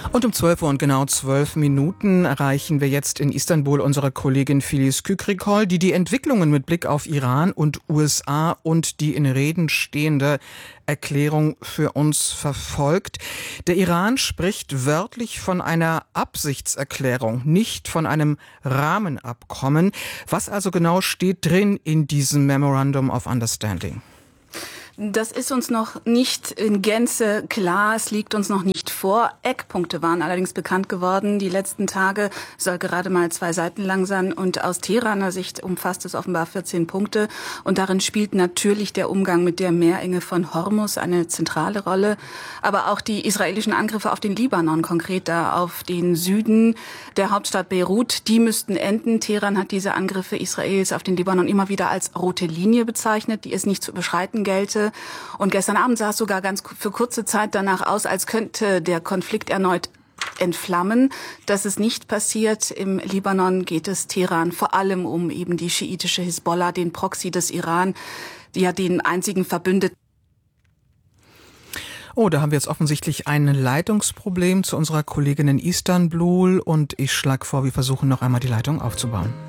Und um 12 Uhr und genau 12 Minuten erreichen wir jetzt in Istanbul unsere Kollegin Filiz Kükrikol, die die Entwicklungen mit Blick auf Iran und USA und die in Reden stehende Erklärung für uns verfolgt. Der Iran spricht wörtlich von einer Absichtserklärung, nicht von einem Rahmenabkommen. Was also genau steht drin in diesem Memorandum of Understanding? Das ist uns noch nicht in Gänze klar, es liegt uns noch nicht vor. Eckpunkte waren allerdings bekannt geworden. Die letzten Tage soll gerade mal 2 Seiten lang sein und aus Teheraner Sicht umfasst es offenbar 14 Punkte. Und darin spielt natürlich der Umgang mit der Meerenge von Hormuz eine zentrale Rolle. Aber auch die israelischen Angriffe auf den Libanon, konkret da auf den Süden der Hauptstadt Beirut, die müssten enden. Teheran hat diese Angriffe Israels auf den Libanon immer wieder als rote Linie bezeichnet, die es nicht zu überschreiten gelte. Und gestern Abend sah es sogar ganz für kurze Zeit danach aus, als könnte der Konflikt erneut entflammen. Das ist nicht passiert. Im Libanon geht es Teheran vor allem um eben die schiitische Hisbollah, den Proxy des Iran, ja den einzigen Verbündeten. Oh, da haben wir jetzt offensichtlich ein Leitungsproblem zu unserer Kollegin in Istanbul und ich schlage vor, wir versuchen noch einmal die Leitung aufzubauen.